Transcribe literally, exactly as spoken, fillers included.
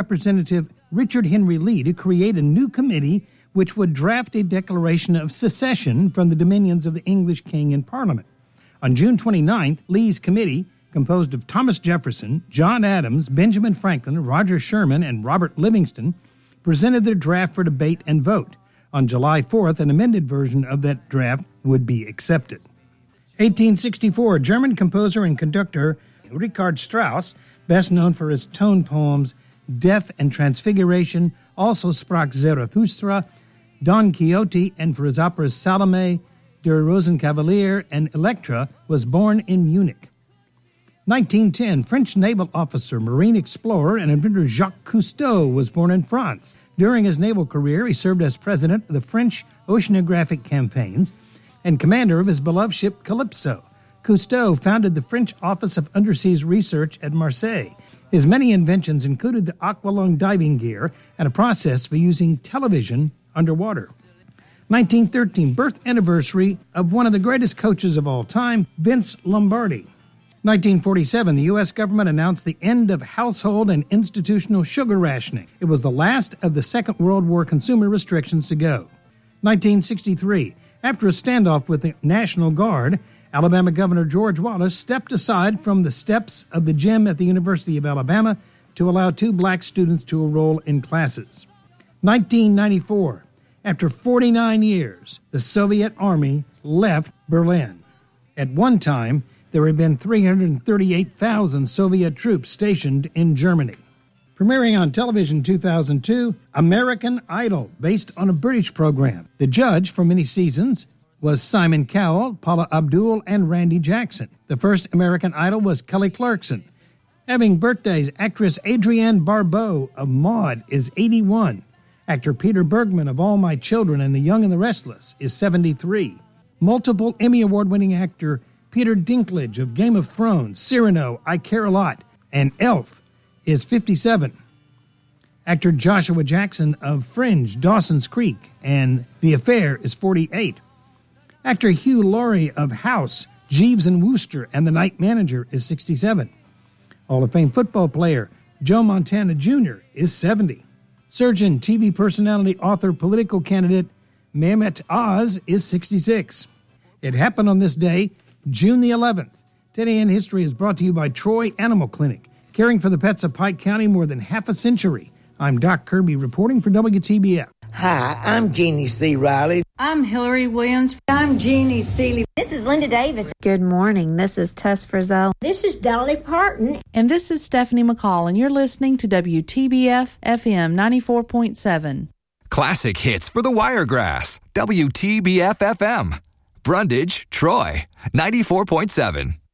Representative Richard Henry Lee to create a new committee which would draft a declaration of secession from the dominions of the English king and Parliament. On June twenty-ninth, Lee's committee, composed of Thomas Jefferson, John Adams, Benjamin Franklin, Roger Sherman, and Robert Livingston, presented their draft for debate and vote. On July fourth, an amended version of that draft would be accepted. eighteen sixty-four, German composer and conductor Richard Strauss, best known for his tone poems Death and Transfiguration, also sprach Zarathustra, Don Quixote, and for his operas Salome, Der Rosenkavalier, and Elektra, was born in Munich. nineteen ten, French naval officer, marine explorer, and inventor Jacques Cousteau was born in France. During his naval career, he served as president of the French oceanographic campaigns and commander of his beloved ship Calypso. Cousteau founded the French Office of Underseas Research at Marseille. His many inventions included the aqualung diving gear and a process for using television underwater. nineteen thirteen, birth anniversary of one of the greatest coaches of all time, Vince Lombardi. nineteen forty-seven, the U S government announced the end of household and institutional sugar rationing. It was the last of the Second World War consumer restrictions to go. nineteen sixty-three, after a standoff with the National Guard, Alabama Governor George Wallace stepped aside from the steps of the gym at the University of Alabama to allow two black students to enroll in classes. nineteen ninety-four, after forty-nine years, the Soviet Army left Berlin. At one time, there had been three hundred thirty-eight thousand Soviet troops stationed in Germany. Premiering on television in two thousand two, American Idol, based on a British program. The judge for many seasons was Simon Cowell, Paula Abdul, and Randy Jackson. The first American Idol was Kelly Clarkson. Having birthdays, actress Adrienne Barbeau of Maude is eighty-one. Actor Peter Bergman of All My Children and The Young and the Restless is seventy-three. Multiple Emmy Award-winning actor Peter Dinklage of Game of Thrones, Cyrano, I Care a Lot, and Elf is fifty-seven. Actor Joshua Jackson of Fringe, Dawson's Creek, and The Affair is forty-eight. Actor Hugh Laurie of House, Jeeves and Wooster, and The Night Manager is sixty-seven. Hall of Fame football player Joe Montana Junior is seventy. Surgeon, T V personality, author, political candidate Mehmet Oz is sixty-six. It happened on this day, June the eleventh. Today in History is brought to you by Troy Animal Clinic, caring for the pets of Pike County more than half a century. I'm Doc Kirby reporting for W T B F. Hi, I'm Jeannie C. Riley. I'm Hillary Williams. I'm Jeannie Seeley. This is Linda Davis. Good morning. This is Tess Frizzell. This is Dolly Parton. And this is Stephanie McCall, and you're listening to W T B F F M ninety-four point seven. Classic hits for the Wiregrass. W T B F F M. Brundage, Troy, ninety-four point seven.